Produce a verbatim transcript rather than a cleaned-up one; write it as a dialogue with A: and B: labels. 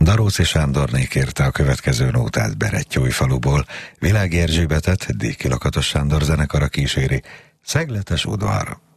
A: Daróci Sándorné kérte a következő nótát Berettyói-faluból, Világi Erzsébetet Déki Lakatos Sándor zenekara kíséri, Szegletes udvar.